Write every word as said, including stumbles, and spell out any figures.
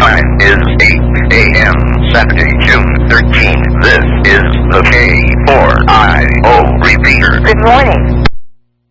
time is eight a m Saturday, June thirteenth. This is the K four I O repeater. Good morning.